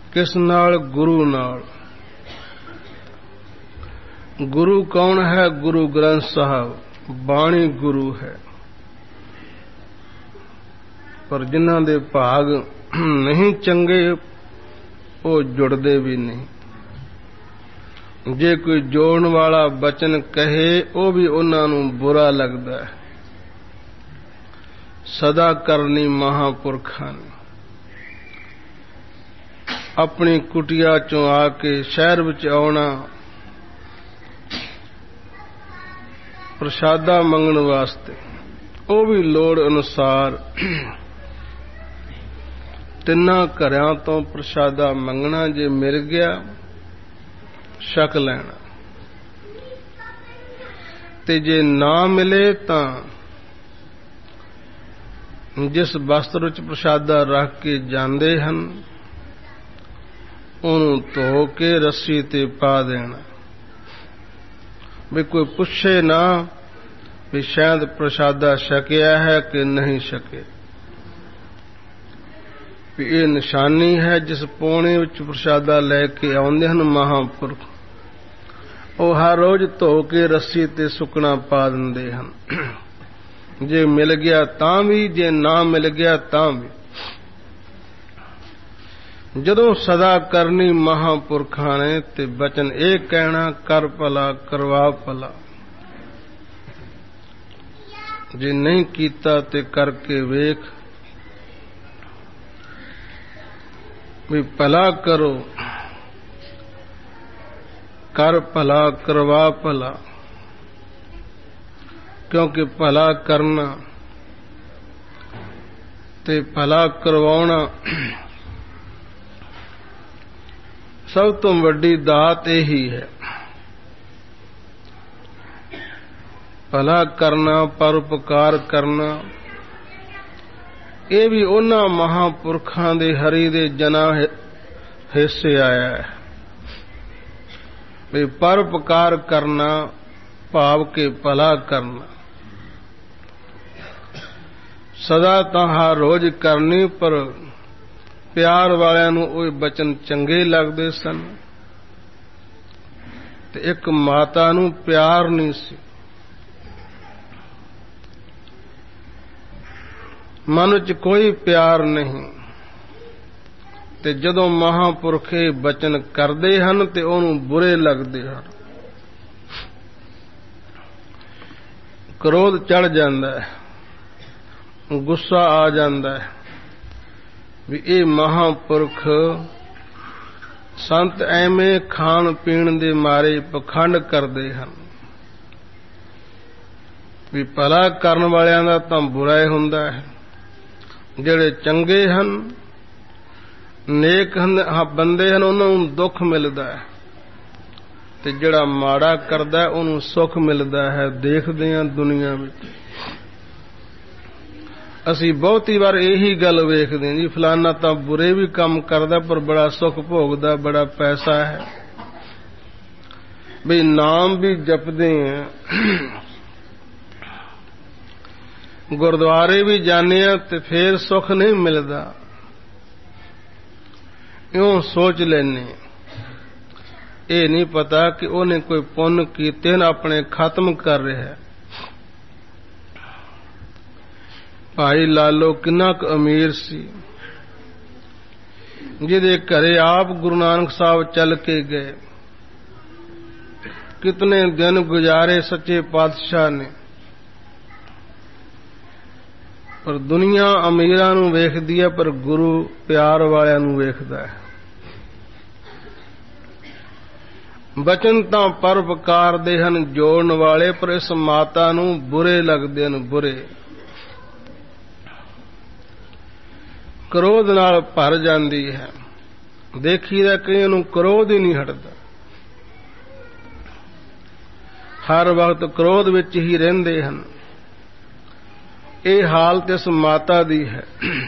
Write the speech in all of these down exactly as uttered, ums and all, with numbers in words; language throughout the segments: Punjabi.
किस नाल? गुरु नाल। गुरु कौन है? गुरु ग्रंथ साहब, बाणी गुरु है। पर जिन्हां दे भाग नहीं चंगे वो जुड़दे भी नहीं। जे कोई जोड़न वाला बचन कहे वो भी उन्हां नूं बुरा लगदा है। सदा करनी महापुरखां ने अपनी कुटिया चों आके शहर विच आउणा प्रसादा मंगण वास्ते, वो भी लोड़ अनुसार तिन्ना घरां तो प्रसादा मंगना। जे मिल गया छक लैना, ते जे ना मिले तां जिस वस्त्र विच प्रसादा रख के जांदे हन ਉਹਨੂੰ ਧੋ ਕੇ ਰੱਸੀ ਤੇ ਪਾ ਦੇਣਾ, ਵੀ ਕੋਈ ਪੁੱਛੇ ਨਾ ਵੀ ਸ਼ਾਇਦ ਪ੍ਰਸ਼ਾਦਾ ਛਕਿਆ ਹੈ ਕਿ ਨਹੀਂ ਛਕਿਆ। ਵੀ ਇਹ ਨਿਸ਼ਾਨੀ ਹੈ ਜਿਸ ਪੌਣੇ ਵਿੱਚ ਪ੍ਰਸ਼ਾਦਾ ਲੈ ਕੇ ਆਉਂਦੇ ਹਨ ਮਹਾਂਪੁਰਖ, ਉਹ ਹਰ ਰੋਜ਼ ਧੋ ਕੇ ਰੱਸੀ ਤੇ ਸੁੱਕਣਾ ਪਾ ਦਿੰਦੇ ਹਨ। ਜੇ ਮਿਲ ਗਿਆ ਤਾਂ ਵੀ, ਜੇ ਨਾ ਮਿਲ ਗਿਆ ਤਾਂ ਵੀ। ਜਦੋਂ ਸਦਾ ਕਰਨੀ ਮਹਾਂਪੁਰਖਾਂ ਨੇ ਤੇ ਬਚਨ ਇਹ ਕਹਿਣਾ, ਕਰ ਭਲਾ ਕਰਵਾ ਭਲਾ। ਜੇ ਨਹੀਂ ਕੀਤਾ ਤੇ ਕਰਕੇ ਵੇਖ, ਵੀ ਭਲਾ ਕਰੋ, ਕਰ ਭਲਾ ਕਰਵਾ ਭਲਾ। ਕਿਉਂਕਿ ਭਲਾ ਕਰਨਾ ਤੇ ਭਲਾ ਕਰਵਾਉਣਾ ਸਭ ਤੋਂ ਵੱਡੀ ਦਾਤ ਇਹੀ ਹੈ। ਭਲਾ ਕਰਨਾ, ਪਰਉਪਕਾਰ ਕਰਨਾ, ਇਹ ਵੀ ਉਹਨਾਂ ਮਹਾਂਪੁਰਖਾਂ ਦੇ ਹਰੀ ਦੇ ਜਨਾਂ ਹਿੱਸੇ ਆਇਆ ਹੈ। ਵੀ ਪਰਉਪਕਾਰ ਕਰਨਾ ਭਾਵ ਕੇ ਭਲਾ ਕਰਨਾ ਸਦਾ ਤਾਂ ਹਰ ਰੋਜ਼ ਕਰਨੀ, ਪਰ ਪਿਆਰ ਵਾਲਿਆਂ ਨੂੰ ਉਹ ਬਚਨ ਚੰਗੇ ਲੱਗਦੇ ਸਨ। ਤੇ ਇੱਕ ਮਾਤਾ ਨੂੰ ਪਿਆਰ ਨਹੀਂ ਸੀ, ਮਨ ਵਿੱਚ ਕੋਈ ਪਿਆਰ ਨਹੀਂ। ਤੇ ਜਦੋਂ ਮਹਾਂਪੁਰਖ ਇਹ ਬਚਨ ਕਰਦੇ ਹਨ ਤੇ ਉਹਨੂੰ ਬੁਰੇ ਲੱਗਦੇ ਹਨ। ਕ੍ਰੋਧ ਚੜ ਜਾਂਦਾ ਹੈ, ਗੁੱਸਾ ਆ ਜਾਂਦਾ ਹੈ ਵੀ ਇਹ ਮਹਾਂਪੁਰਖ ਸੰਤ ਐਵੇਂ ਖਾਣ ਪੀਣ ਦੇ ਮਾਰੇ ਪਖੰਡ ਕਰਦੇ ਹਨ। ਵੀ ਭਲਾ ਕਰਨ ਵਾਲਿਆਂ ਦਾ ਤਾਂ ਬੁਰਾ ਹੀ ਹੁੰਦਾ ਹੈ। ਜਿਹੜੇ ਚੰਗੇ ਹਨ, ਨੇਕ ਬੰਦੇ ਹਨ, ਉਹਨਾਂ ਨੂੰ ਦੁੱਖ ਮਿਲਦਾ ਹੈ, ਤੇ ਜਿਹੜਾ ਮਾੜਾ ਕਰਦਾ ਉਹਨੂੰ ਸੁੱਖ ਮਿਲਦਾ ਹੈ। ਦੇਖਦੇ ਹਾਂ ਦੁਨੀਆ ਵਿੱਚ ਅਸੀਂ ਬਹੁਤੀ ਵਾਰ ਇਹੀ ਗੱਲ ਵੇਖਦੇ ਹਾਂ ਜੀ, ਫਲਾਨਾ ਤਾਂ ਬੁਰੇ ਵੀ ਕੰਮ ਕਰਦਾ ਪਰ ਬੜਾ ਸੁੱਖ ਭੋਗਦਾ, ਬੜਾ ਪੈਸਾ ਹੈ। ਵੀ ਨਾਮ ਵੀ ਜਪਦੇ ਆ, ਗੁਰਦੁਆਰੇ ਵੀ ਜਾਂਦੇ ਆ ਤੇ ਫੇਰ ਸੁੱਖ ਨਹੀਂ ਮਿਲਦਾ। ਇਉਂ ਸੋਚ ਲੈਨੇ, ਇਹ ਨਹੀਂ ਪਤਾ ਕਿ ਉਹਨੇ ਕੋਈ ਪੁੰਨ ਕੀਤੇ ਨਾ ਆਪਣੇ ਖਤਮ ਕਰ ਰਿਹਾ। ਭਾਈ ਲਾਲੋ ਕਿੰਨਾ ਕੁ ਅਮੀਰ ਸੀ, ਜਿਹਦੇ ਘਰੇ ਆਪ ਗੁਰੂ ਨਾਨਕ ਸਾਹਿਬ ਚੱਲ ਕੇ ਗਏ। ਕਿਤਨੇ ਦਿਨ ਗੁਜ਼ਾਰੇ ਸੱਚੇ ਪਾਤਸ਼ਾਹ ਨੇ, ਪਰ ਦੁਨੀਆ ਅਮੀਰਾਂ ਨੂੰ ਵੇਖਦੀ ਹੈ, ਪਰ ਗੁਰੂ ਪਿਆਰ ਵਾਲਿਆਂ ਨੂੰ ਵੇਖਦਾ ਹੈ। ਬਚਨ ਤਾਂ ਪਰਉਪਕਾਰ ਦੇ ਹਨ ਜੋੜਨ ਵਾਲੇ, ਪਰ ਇਸ ਮਾਤਾ ਨੂੰ ਬੁਰੇ ਲੱਗਦੇ ਹਨ, ਬੁਰੇ। ਕ੍ਰੋਧ ਨਾਲ ਭਰ ਜਾਂਦੀ ਹੈ। ਦੇਖੀਦਾ ਕਈਆਂ ਨੂੰ ਕ੍ਰੋਧ ਹੀ ਨਹੀਂ ਹਟਦਾ, ਹਰ ਵਕਤ ਕ੍ਰੋਧ ਵਿੱਚ ਹੀ ਰਹਿੰਦੇ ਹਨ। ਇਹ ਹਾਲਤ ਇਸ ਮਾਤਾ ਦੀ ਹੈ।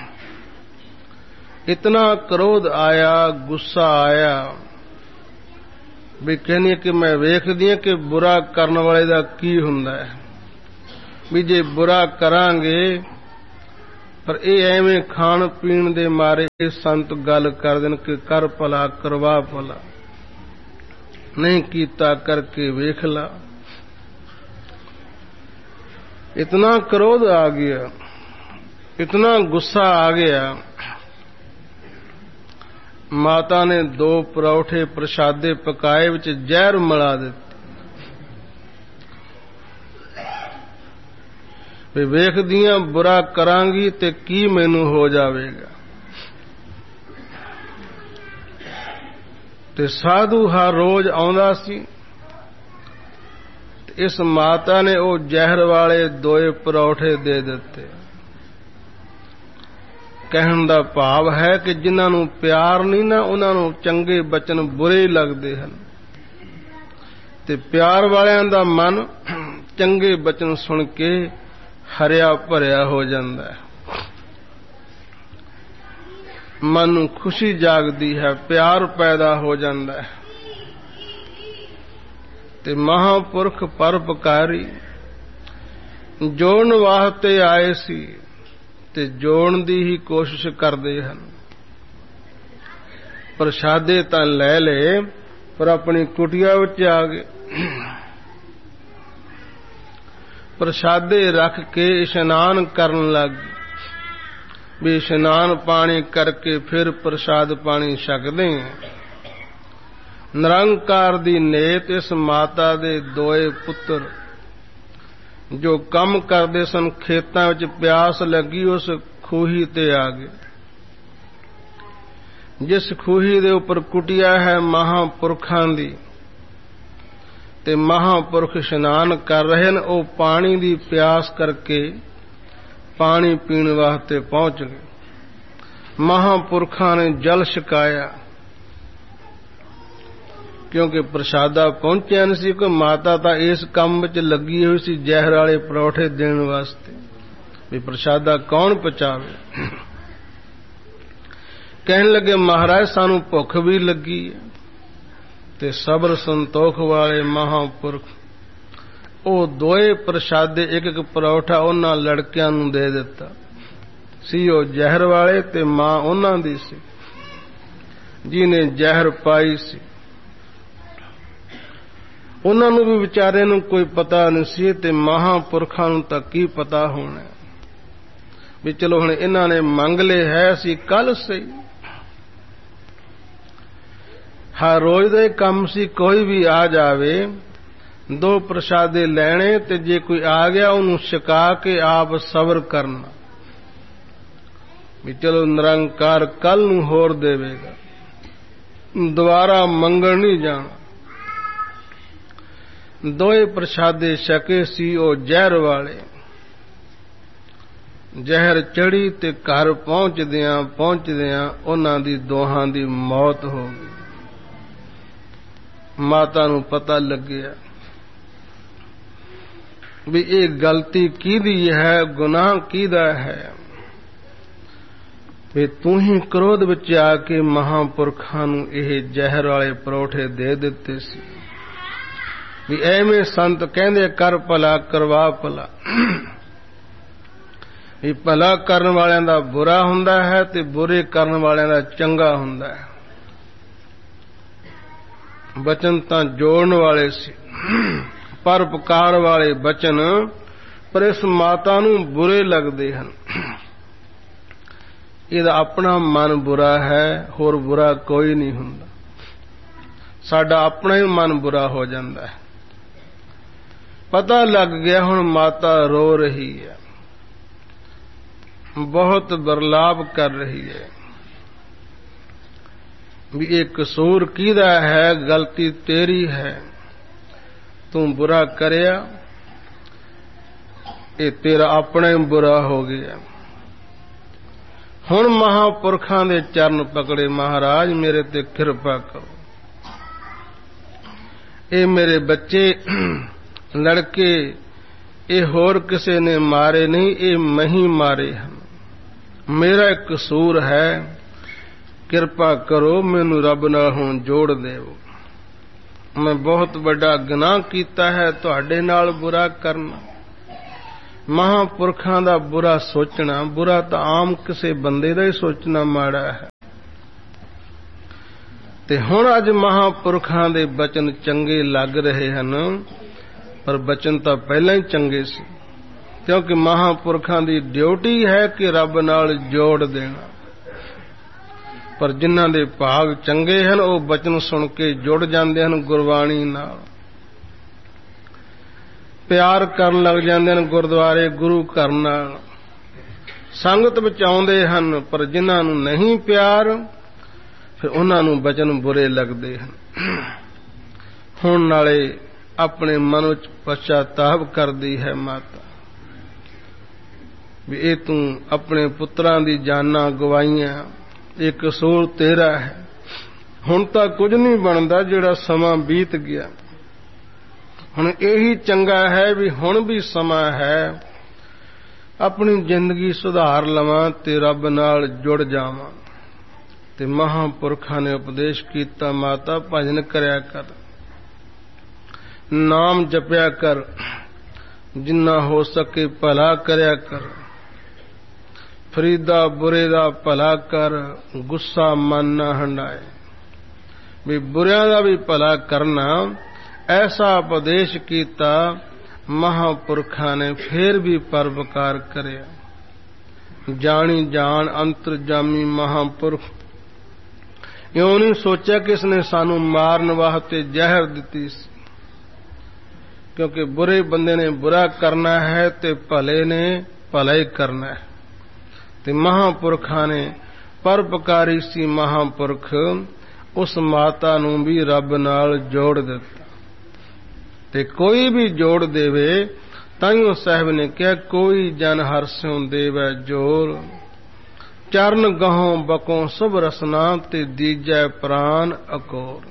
ਇਤਨਾ ਕ੍ਰੋਧ ਆਇਆ, ਗੁੱਸਾ ਆਇਆ ਵੀ ਕਹਿੰਦੀ ਕਿ ਮੈਂ ਵੇਖਦੀ ਹਾਂ ਕਿ ਬੁਰਾ ਕਰਨ ਵਾਲੇ ਦਾ ਕੀ ਹੁੰਦਾ ਹੈ। ਵੀ ਜੇ ਬੁਰਾ ਕਰਾਂਗੇ ਪਰ ਇਹ ਐਵੇਂ ਖਾਣ ਪੀਣ ਦੇ ਮਾਰੇ ਇਹ ਸੰਤ ਗੱਲ ਕਰ ਦੇਣ ਕਿ ਕਰ ਭਲਾ ਕਰਵਾ ਭਲਾ, ਨਹੀਂ ਕੀਤਾ ਕਰਕੇ ਵੇਖ ਲਾ। इतना क्रोध आ गया, इतना गुस्सा आ गया, माता ने दो परौठे प्रसादे पकाए विच जहर मिला दिते। वेखदियां बुरा करांगी ते की मैनू हो जावेगा। ते साधु हर रोज आउंदा सी। इस माता ने वो जहर वाले दोए परौठे दे दिते। कहण दा भाव है कि जिन्हां नूं प्यार नहीं ना उन्हां नूं चंगे बचन बुरे लगदे हन, ते प्यार वालियां दा मन चंगे बचन सुन के हरिया भरिया हो जांदा है। मन नूं खुशी जागदी है, प्यार पैदा हो जांदा है। ते महापुरख परोपकारी जोड़न वास्ते आए सी ते जोड़न दी ही कोशिश करदे हन। प्रसादे तां लै ले पर अपनी कुटिया विच आ गए। प्रसादे रख के इशनान करन लग गए। भी इशनान पानी करके फिर प्रसाद पानी छकदे हैं। निरंकार दी नेत इस माता दे दोए पुत्र जो कम करदे सन, खेतां विच प्यास लगी उस खूही ते आ गए। जिस खूही दे उपर कुटिया है महापुरखां दी ते महापुरख इशनान कर रहे हैं, वो पानी दी प्यास करके पानी पीण वास्ते पहुंच गए। महापुरखां ने जल छकाया क्योंकि प्रसादा पहुंचा नहीं सी। कोई माता तां इस काम विच लगी हुई सी जहर वाले परौठे देण वास्ते, भी प्रसादा कौन पहुंचावे। कहण लगे महाराज सानू भुख भी लगी है। ते सबर संतोख वाले महापुरख वो दोए प्रसादे एक एक परौठा उन्हां लड़कियां नूं दे दिता सी। वो जहर वाले ते मां उन्हां दी सी जिहने जहर पाई सी। उन्हां नूं भी विचारे नूं कोई पता नहीं सी ते महापुरखां नूं तां की पता होना भी चलो हुण इन्हां ने मंग ले है असीं कल सही। हर रोज दे काम सी, कोई भी आ जावे दो प्रसादे लैणे ते जे कोई आ गया उन्हूं छका के आप सबर करना भी चलो निरंकार कल नूं होर देवेगा, दोबारा मंगण नहीं जाना। दोए प्रसादे छके सी ओ जहर वाले। जहर चढ़ी ते घर पहुंचदियां पहुंचदियां उन्हां दी दोहां दी मौत हो गई। माता नूं पता लग्या भी ये गलती किहदी है, गुनाह किहदा है। भी तू ही क्रोध विच आके महापुरखां नूं इह जहर वाले परौठे दे दिते सी। भी एवें संत कहंदे कर भला करवा भला। भी भला करन वालियां दा बुरा हुंदा है ते बुरे करन वालियां दा चंगा हुंदा है। बचन तां जोड़न वाले सी, परोपकार वाले बचन, पर इस माता नूं बुरे लगदे हन। इहदा अपना मन बुरा है, होर बुरा कोई नहीं हुंदा। साडा अपना ही मन बुरा हो जांदा है। पता लग गया हुण माता रो रही है, बहुत बरलाप कर रही है भी ये कसूर किहदा है, गलती तेरी है, तू बुरा करया, ये तेरा अपना ही बुरा हो गया। हुण महापुरखां दे चरण पकड़े, महाराज मेरे ते किरपा करो। ये मेरे बच्चे लड़के ये होर किसे ने मारे नहीं, ये मैं ही मारे हैं। मेरा एक कसूर है, किरपा करो मैनू रब नाल हुण जोड़ देवो। मैं बहुत बड़ा गुनाह कीता है तुहाडे नाल बुरा करना। ਮਹਾਂਪੁਰਖਾਂ ਦਾ ਬੁਰਾ ਸੋਚਣਾ, ਬੁਰਾ ਤਾਂ ਆਮ ਕਿਸੇ ਬੰਦੇ ਦਾ ਹੀ ਸੋਚਣਾ ਮਾੜਾ ਹੈ। ਤੇ ਹੁਣ ਅੱਜ ਮਹਾਂਪੁਰਖਾਂ ਦੇ ਬਚਨ ਚੰਗੇ ਲੱਗ ਰਹੇ ਹਨ, ਪਰ ਬਚਨ ਤਾਂ ਪਹਿਲਾਂ ਹੀ ਚੰਗੇ ਸੀ, ਕਿਉਂਕਿ ਮਹਾਂਪੁਰਖਾਂ ਦੀ ਡਿਊਟੀ ਹੈ ਕਿ ਰੱਬ ਨਾਲ ਜੋੜ ਦੇਣਾ। ਪਰ ਜਿਨ੍ਹਾਂ ਦੇ ਭਾਗ ਚੰਗੇ ਹਨ ਉਹ ਬਚਨ ਸੁਣ ਕੇ ਜੁੜ ਜਾਂਦੇ ਹਨ ਗੁਰਬਾਣੀ ਨਾਲ, ਪਿਆਰ ਕਰਨ ਲੱਗ ਜਾਂਦੇ ਹਨ ਗੁਰਦੁਆਰੇ ਗੁਰੂ ਘਰ ਨਾਲ, ਸੰਗਤ ਵਿੱਚ ਆਉਂਦੇ ਹਨ। ਪਰ ਜਿਨ੍ਹਾਂ ਨੂੰ ਨਹੀਂ ਪਿਆਰ, ਫਿਰ ਉਹਨਾਂ ਨੂੰ ਬਚਨ ਬੁਰੇ ਲੱਗਦੇ ਹਨ। ਹੁਣ ਨਾਲੇ ਆਪਣੇ ਮਨ ਵਿੱਚ ਪਛਤਾਵਾ ਕਰਦੀ ਹੈ ਮਾਤਾ ਵੀ ਇਹ ਤੂੰ ਆਪਣੇ ਪੁੱਤਰਾਂ ਦੀ ਜਾਨਾਂ ਗਵਾਈਆਂ, ਇਹ ਕਸੂਰ ਤੇਰਾ ਹੈ। ਹੁਣ ਤਾਂ ਕੁਝ ਨਹੀਂ ਬਣਦਾ, ਜਿਹੜਾ ਸਮਾਂ ਬੀਤ ਗਿਆ। ਹੁਣ ਇਹੀ ਚੰਗਾ ਹੈ ਵੀ ਹੁਣ ਵੀ ਸਮਾਂ ਹੈ, ਆਪਣੀ ਜ਼ਿੰਦਗੀ ਸੁਧਾਰ ਲਵਾਂ ਤੇ ਰੱਬ ਨਾਲ ਜੁੜ ਜਾਵਾਂ। ਤੇ ਮਹਾਂਪੁਰਖਾਂ ਨੇ ਉਪਦੇਸ਼ ਕੀਤਾ, ਮਾਤਾ ਭਜਨ ਕਰਿਆ ਕਰ, ਨਾਮ ਜਪਿਆ ਕਰ, ਜਿੰਨਾ ਹੋ ਸਕੇ ਭਲਾ ਕਰਿਆ ਕਰ, ਫਰੀਦਾ ਬੁਰੇ ਦਾ ਭਲਾ ਕਰ, ਗੁੱਸਾ ਮਨ ਨਾ ਹੰਡਾਏ। ਵੀ ਬੁਰਿਆਂ ਦਾ ਵੀ ਭਲਾ ਕਰਨਾ, ਐਸਾ ਉਪਦੇਸ਼ ਕੀਤਾ ਮਹਾਂਪੁਰਖਾਂ ਨੇ। ਫੇਰ ਵੀ ਪਰਉਪਕਾਰ ਕਰਿਆ। ਜਾਣੀ ਜਾਣ ਅੰਤਰਜਾਮੀ ਮਹਾਂਪੁਰਖ ਇਉਂ ਨਹੀਂ ਸੋਚਿਆ ਕਿ ਇਸਨੇ ਸਾਨੂੰ ਮਾਰਨ ਵਾਸਤੇ ਜ਼ਹਿਰ ਦਿੱਤੀ ਸੀ, ਕਿਉਂਕਿ ਬੁਰੇ ਬੰਦੇ ਨੇ ਬੁਰਾ ਕਰਨਾ ਹੈ ਤੇ ਭਲੇ ਨੇ ਭਲਾ ਹੀ ਕਰਨਾ ਹੈ। ਤੇ ਮਹਾਂਪੁਰਖਾਂ ਨੇ ਪਰਉਪਕਾਰੀ ਸੀ ਮਹਾਂਪੁਰਖ, ਉਸ ਮਾਤਾ ਨੂੰ ਵੀ ਰੱਬ ਨਾਲ ਜੋੜ ਦਿੱਤਾ। ਤੇ ਕੋਈ ਵੀ ਜੋੜ ਦੇਵੇ, ਤਾਈਓ ਸਾਹਿਬ ਨੇ ਕਿਹਾ ਕੋਈ ਜਨ ਹਰਸਿਉ ਦੇਵੈ ਜੋਰ, ਚਰਨ ਗਹੋਂ ਬਕੋਂ ਸੁਭ ਰਸਨਾ ਤੇ ਦੀਜੈ ਪ੍ਰਾਨ ਅਕੋਰ।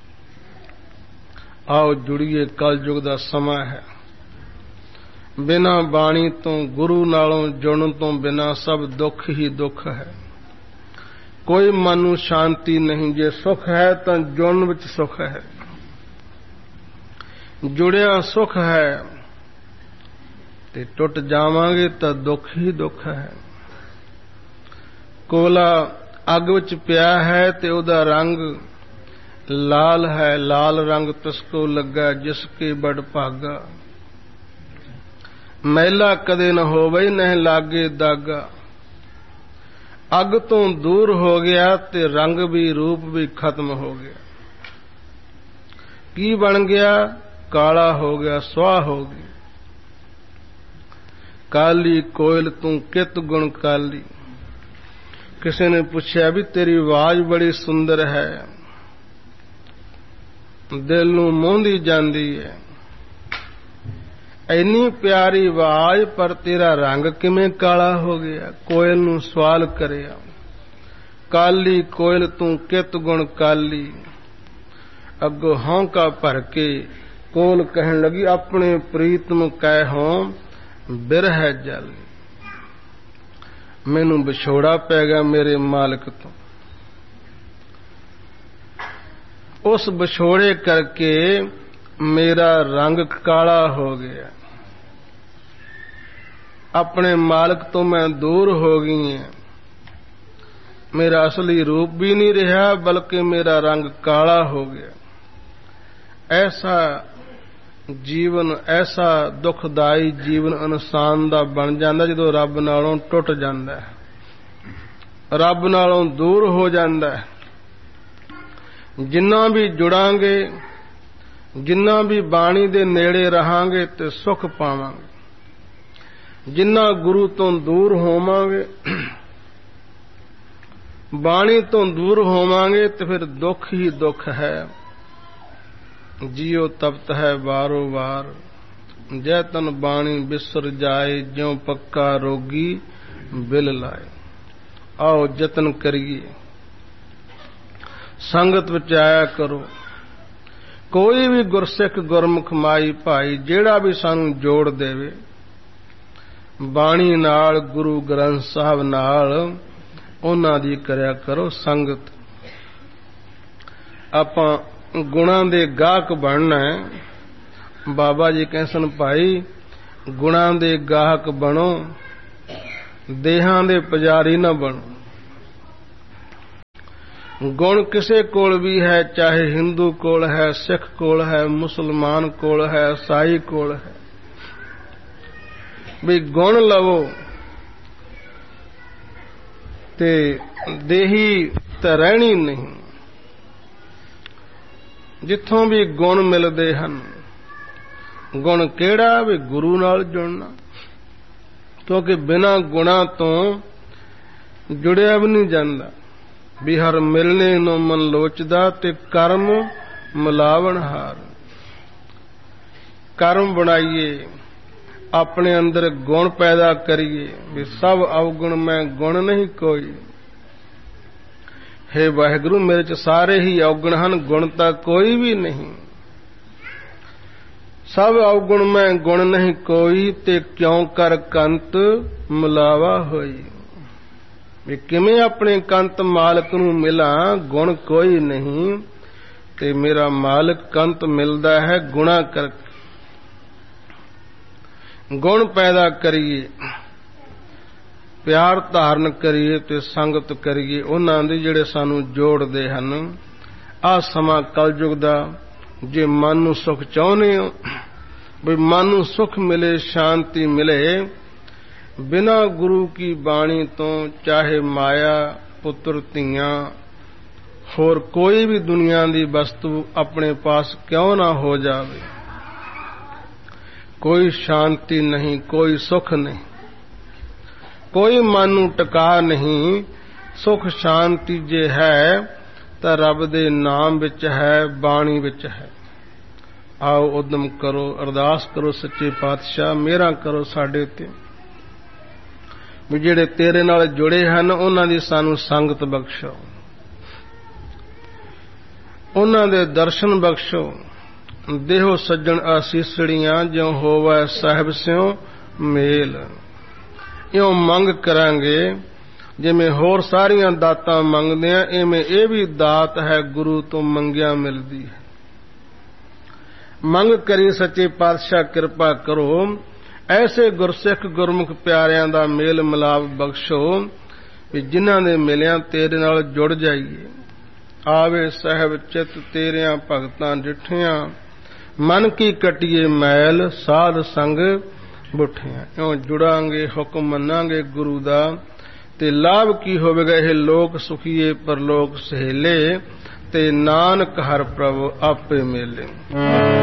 ਆਓ ਜੁੜੀਏ, ਕਲਯੁਗ ਦਾ ਸਮਾਂ ਹੈ। ਬਿਨਾਂ ਬਾਣੀ ਤੋਂ, ਗੁਰੂ ਨਾਲੋਂ ਜੁੜਨ ਤੋਂ ਬਿਨਾਂ ਸਭ ਦੁੱਖ ਹੀ ਦੁੱਖ ਹੈ। ਕੋਈ ਮਨ ਨੂੰ ਸ਼ਾਂਤੀ ਨਹੀਂ। ਜੇ ਸੁਖ ਹੈ ਤਾਂ ਜੁੜਨ ਵਿੱਚ ਸੁਖ ਹੈ, ਜੁੜਿਆ ਸੁਖ ਹੈ, ਤੇ ਟੁੱਟ ਜਾਵਾਂਗੇ ਤਾਂ ਦੁੱਖ ਹੀ ਦੁੱਖ ਹੈ। ਕੋਲਾ ਅੱਗ ਵਿੱਚ ਪਿਆ ਹੈ ਤੇ ਉਹਦਾ ਰੰਗ ਲਾਲ ਹੈ, ਲਾਲ ਰੰਗ ਤਿਸਕੋ ਲੱਗਾ ਜਿਸ ਕੇ ਬੜ ਭਾਗਾ, ਮੈਲਾ ਕਦੇ ਨਾ ਹੋਵੇ ਨਹਿ ਲਾਗੇ ਦਾਗਾ। ਅੱਗ ਤੋਂ ਦੂਰ ਹੋ ਗਿਆ ਤੇ ਰੰਗ ਵੀ ਰੂਪ ਵੀ ਖਤਮ ਹੋ ਗਿਆ। ਕੀ ਬਣ ਗਿਆ? ਕਾਲਾ ਹੋ ਗਿਆ, ਸੁਆਹ ਹੋ ਗਈ। ਕਾਲੀ ਕੋਇਲ ਤੂੰ ਕਿਤ ਗੁਣ ਕਾਲੀ। ਕਿਸੇ ਨੇ ਪੁੱਛਿਆ ਵੀ ਤੇਰੀ ਆਵਾਜ਼ ਬੜੀ ਸੁੰਦਰ ਹੈ, ਦਿਲ ਨੂੰ ਮੋਹਦੀ ਜਾਂਦੀ ਹੈ, ਇੰਨੀ ਪਿਆਰੀ ਆਵਾਜ਼, ਪਰ ਤੇਰਾ ਰੰਗ ਕਿਵੇਂ ਕਾਲਾ ਹੋ ਗਿਆ? ਕੋਇਲ ਨੂੰ ਸਵਾਲ ਕਰਿਆ, ਕਾਲੀ ਕੋਇਲ ਤੂੰ ਕਿਤ ਗੁਣ ਕਾਲੀ। ਅੱਗੋਂ ਹੌਂਕਾ ਭਰ ਕੇ ਕੋਲ ਕਹਿਣ ਲੱਗੀ, ਆਪਣੇ ਪ੍ਰੀਤਮ ਕਹਿ ਹੋਂ ਬਿਰਹਿ ਜਲ। ਮੈਨੂੰ ਵਿਛੋੜਾ ਪੈ ਗਿਆ ਮੇਰੇ ਮਾਲਕ ਤੋਂ, ਉਸ ਵਿਛੋੜੇ ਕਰਕੇ ਮੇਰਾ ਰੰਗ ਕਾਲਾ ਹੋ ਗਿਆ। ਆਪਣੇ ਮਾਲਕ ਤੋਂ ਮੈਂ ਦੂਰ ਹੋ ਗਈ ਹਾਂ, ਮੇਰਾ ਅਸਲੀ ਰੂਪ ਵੀ ਨਹੀਂ ਰਿਹਾ, ਬਲਕਿ ਮੇਰਾ ਰੰਗ ਕਾਲਾ ਹੋ ਗਿਆ। ਐਸਾ ਜੀਵਨ, ਐਸਾ ਦੁਖਦਾਈ ਜੀਵਨ ਇਨਸਾਨ ਦਾ ਬਣ ਜਾਂਦਾ ਜਦੋਂ ਰੱਬ ਨਾਲੋਂ ਟੁੱਟ ਜਾਂਦਾ ਹੈ, ਰੱਬ ਨਾਲੋਂ ਦੂਰ ਹੋ ਜਾਂਦਾ ਹੈ। ਜਿੰਨਾ ਵੀ ਜੁੜਾਂਗੇ, ਜਿੰਨਾ ਵੀ ਬਾਣੀ ਦੇ ਨੇੜੇ ਰਹਾਂਗੇ ਤੇ ਸੁਖ ਪਾਵਾਂਗੇ। ਜਿੰਨਾ ਗੁਰੂ ਤੋਂ ਦੂਰ ਹੋਵਾਂਗੇ, ਬਾਣੀ ਤੋਂ ਦੂਰ ਹੋਵਾਂਗੇ ਤੇ ਫਿਰ ਦੁੱਖ ਹੀ ਦੁੱਖ ਹੈ। ਜੀਉ ਤਪਤ ਹੈ ਵਾਰੋ ਵਾਰ, ਜੈ ਤਨ ਬਾਣੀ ਬਿਸਰ ਜਾਏ, ਜਿਉ ਪੱਕਾ ਰੋਗੀ ਬਿਲ ਲਾਏ। ਆਓ ਯਤਨ ਕਰੀਏ, ਸੰਗਤ ਵਿੱਚ ਆਇਆ ਕਰੋ। ਕੋਈ ਵੀ ਗੁਰਸਿੱਖ ਗੁਰਮੁਖ ਮਾਈ ਭਾਈ ਜਿਹੜਾ ਵੀ ਸਾਨੂੰ ਜੋੜ ਦੇਵੇ ਬਾਣੀ ਨਾਲ, ਗੁਰੂ ਗ੍ਰੰਥ ਸਾਹਿਬ ਨਾਲ, ਉਹਨਾਂ ਦੀ ਕਰਿਆ ਕਰੋ ਸੰਗਤ। ਆਪਾਂ ਗੁਣਾਂ ਦੇ ਗਾਹਕ ਬਣਨਾ ਹੈ। ਬਾਬਾ ਜੀ ਕਹਿੰਦੇ ਸਨ, ਭਾਈ ਗੁਣਾਂ ਦੇ ਗਾਹਕ ਬਣੋ, ਦੇਹਾਂ ਦੇ ਪੁਜਾਰੀ ਨਾ ਬਣੋ। ਗੁਣ ਕਿਸੇ ਕੋਲ ਵੀ ਹੈ, ਚਾਹੇ ਹਿੰਦੂ ਕੋਲ ਹੈ, ਸਿੱਖ ਕੋਲ ਹੈ, ਮੁਸਲਮਾਨ ਕੋਲ ਹੈ, ਈਸਾਈ ਕੋਲ ਹੈ, ਵੀ ਗੁਣ ਲਵੋ ਤੇ ਦੇਹੀ ਤਾਂ ਰਹਿਣੀ ਨਹੀਂ। ਜਿੱਥੋਂ ਵੀ ਗੁਣ ਮਿਲਦੇ ਹਨ, ਗੁਣ ਕਿਹੜਾ? ਵੀ ਗੁਰੂ ਨਾਲ ਜੁੜਨਾ, ਕਿਉਂਕਿ ਬਿਨਾਂ ਗੁਣਾਂ ਤੋਂ ਜੁੜਿਆ ਵੀ ਨਹੀਂ ਜਾਂਦਾ। ਵੀ ਹਰ ਮਿਲਣੇ ਨੂੰ ਮਨ ਲੋਚਦਾ, ਤੇ ਕਰਮ ਮਿਲਾਵਣ ਹਾਰ। ਕਰਮ ਬਣਾਈਏ, ਆਪਣੇ ਅੰਦਰ ਗੁਣ ਪੈਦਾ ਕਰੀਏ, ਵੀ ਸਭ ਅਵਗੁਣ ਮੈਂ ਗੁਣ ਨਹੀਂ ਕੋਈ। ਹੇ ਵਾਹਿਗੁਰੂ, ਮੇਰੇ ਚ ਸਾਰੇ ਹੀ ਅਵਗੁਣ ਹਨ, ਗੁਣ ਤਾਂ ਕੋਈ ਵੀ ਨਹੀਂ। ਸਭ ਅਵਗੁਣ ਮੈਂ ਗੁਣ ਨਹੀਂ ਕੋਈ, ਤੇ ਕਿਉਂ ਕਰ ਕੰਤ ਮਿਲਾਵਾ ਹੋਈ। ਵੀ ਕਿਵੇਂ ਆਪਣੇ ਕੰਤ ਮਾਲਕ ਨੂੰ ਮਿਲਾਂ, ਗੁਣ ਕੋਈ ਨਹੀਂ, ਤੇ ਮੇਰਾ ਮਾਲਕ ਕੰਤ ਮਿਲਦਾ ਹੈ ਗੁਣਾ ਕਰਕੇ। ਗੁਣ ਪੈਦਾ ਕਰੀਏ, ਪਿਆਰ ਧਾਰਨ ਕਰੀਏ, ਤੇ ਸੰਗਤ ਕਰੀਏ ਉਹਨਾਂ ਦੀ ਜਿਹੜੇ ਸਾਨੂੰ ਜੋੜਦੇ ਹਨ। ਆਹ ਸਮਾਂ ਕਲਯੁਗ ਦਾ, ਜੇ ਮਨ ਨੂੰ ਸੁਖ ਚਾਹੁੰਦੇ ਹੋ, ਵੀ ਮਨ ਨੂੰ ਸੁਖ ਮਿਲੇ, ਸ਼ਾਂਤੀ ਮਿਲੇ, ਬਿਨਾਂ ਗੁਰੂ ਕੀ ਬਾਣੀ ਤੋਂ ਚਾਹੇ ਮਾਇਆ, ਪੁੱਤਰ, ਧੀਆਂ, ਹੋਰ ਕੋਈ ਵੀ ਦੁਨੀਆ ਦੀ ਵਸਤੂ ਆਪਣੇ ਪਾਸ ਕਿਉਂ ਨਾ ਹੋ ਜਾਵੇ, ਕੋਈ ਸ਼ਾਂਤੀ ਨਹੀਂ, ਕੋਈ ਸੁਖ ਨਹੀਂ, ਕੋਈ ਮਨ ਨੂੰ ਟਿਕਾ ਨਹੀਂ। ਸੁਖ ਸ਼ਾਂਤੀ ਜੇ ਹੈ ਤਾਂ ਰੱਬ ਦੇ ਨਾਮ ਵਿੱਚ ਹੈ, ਬਾਣੀ ਵਿੱਚ ਹੈ। ਆਓ ਉਦਮ ਕਰੋ, ਅਰਦਾਸ ਕਰੋ, ਸੱਚੇ ਪਾਤਸ਼ਾਹ ਮਿਹਰਾਂ ਕਰੋ ਸਾਡੇ ਤੇ, ਵੀ ਜਿਹੜੇ ਤੇਰੇ ਨਾਲ ਜੁੜੇ ਹਨ ਉਹਨਾਂ ਦੀ ਸਾਨੂੰ ਸੰਗਤ ਬਖਸ਼ੋ, ਉਹਨਾਂ ਦੇ ਦਰਸ਼ਨ ਬਖਸ਼ੋ। ਦੇਹੋ ਸੱਜਣ ਆਸੀਸੜੀਆਂ, ਜਿਉ ਹੋਵੈ ਸਾਹਿਬ ਸਿਉ ਮੇਲ। ਇਉਂ ਮੰਗ ਕਰਾਂਗੇ ਜਿਵੇਂ ਹੋਰ ਸਾਰੀਆਂ ਦਾਤਾਂ ਮੰਗਦੇ ਆ, ਇਵੇਂ ਇਹ ਵੀ ਦਾਤ ਹੈ ਗੁਰੂ ਤੋਂ ਮੰਗਿਆ ਮਿਲਦੀ ਹੈ। ਮੰਗ ਕਰੀ ਸੱਚੇ ਪਾਤਸ਼ਾਹ ਕਿਰਪਾ ਕਰੋ, ਐਸੇ ਗੁਰਸਿੱਖ ਗੁਰਮੁਖ ਪਿਆਰਿਆਂ ਦਾ ਮੇਲ ਮਿਲਾਪ ਬਖਸ਼ੋ, ਵੀ ਜਿਨ੍ਹਾਂ ਦੇ ਮਿਲਿਆਂ ਤੇਰੇ ਨਾਲ ਜੁੜ ਜਾਈਏ। ਆਵੇ ਸਾਹਿਬ ਚਿਤ ਤੇਰਿਆਂ ਭਗਤਾਂ ਡਿਠਿਆਂ, ਮਨ ਕੀ ਕਟੀਏ ਮੈਲ, ਸਾਧ ਸੰਗ ਬੁੱਠਿਆਂ। ਇਉਂ ਜੁੜਾਂਗੇ, ਹੁਕਮ ਮੰਨਾਂਗੇ ਗੁਰੂ ਦਾ, ਤੇ ਲਾਭ ਕੀ ਹੋਵੇਗਾ? ਇਹ ਲੋਕ ਸੁਖੀਏ ਪਰਲੋਕ ਸਹੇਲੇ, ਤੇ ਨਾਨਕ ਹਰਿ ਪ੍ਰਭ ਆਪੇ ਮੇਲੇ।